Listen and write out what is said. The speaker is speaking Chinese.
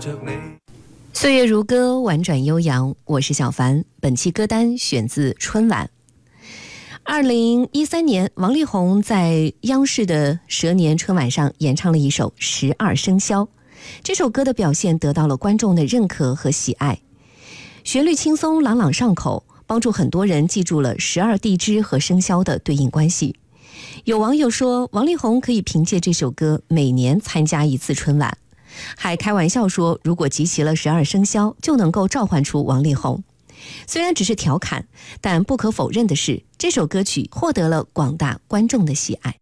岁月如歌，婉转悠扬，我是小凡。本期歌单选自春晚。2013年，王力宏在央视的蛇年春晚上演唱了一首《12生肖》，这首歌的表现得到了观众的认可和喜爱，旋律轻松朗朗上口，帮助很多人记住了12地支和生肖的对应关系。有网友说，王力宏可以凭借这首歌每年参加一次春晚，还开玩笑说，如果集齐了12生肖，就能够召唤出王力宏。虽然只是调侃，但不可否认的是，这首歌曲获得了广大观众的喜爱。